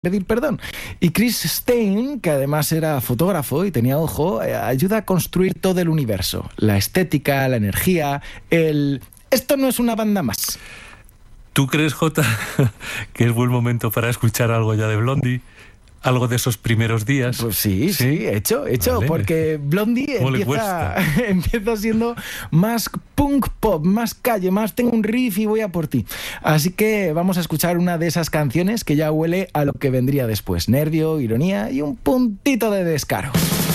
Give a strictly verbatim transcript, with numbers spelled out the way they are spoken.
pedir perdón. Y Chris Stein, que además era fotógrafo y tenía ojo, eh, ayuda a construir todo el universo. La estética, la energía, el... Esto no es una banda más. ¿Tú crees, Jota, que es buen momento para escuchar algo ya de Blondie? ¿Algo de esos primeros días? Pues sí, sí, sí hecho, hecho, vale. Porque Blondie empieza, empieza siendo más punk pop, más calle, más tengo un riff y voy a por ti. Así que vamos a escuchar una de esas canciones que ya huele a lo que vendría después. Nervio, ironía y un puntito de descaro.